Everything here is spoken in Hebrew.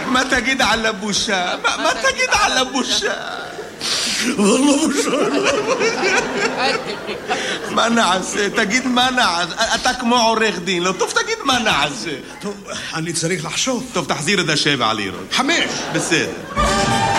ما تجد على بوشا ما تجد على بوشا والله بوشا منعس تجد منعس أتاك معه عوרך דין לא טוב תגיד מנעס טוב, אני צריך לחשוב. טוב תחזיר את השבע לירות 5 בסדר